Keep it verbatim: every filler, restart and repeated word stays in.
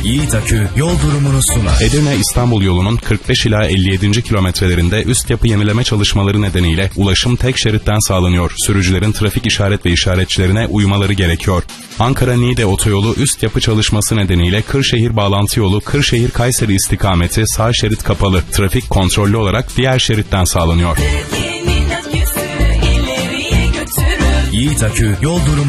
Yiğit Akü yol durumunu sunar. Edirne İstanbul yolunun kırk beş ila elli yedinci kilometrelerinde üst yapı yenileme çalışmaları nedeniyle ulaşım tek şeritten sağlanıyor. Sürücülerin trafik işaret ve işaretçilerine uymaları gerekiyor. Ankara-Niğde otoyolu üst yapı çalışması nedeniyle Kırşehir bağlantı yolu Kırşehir-Kayseri istikameti sağ şerit kapalı. Trafik kontrollü olarak diğer şeritten sağlanıyor. Yiğit Akü yol durumu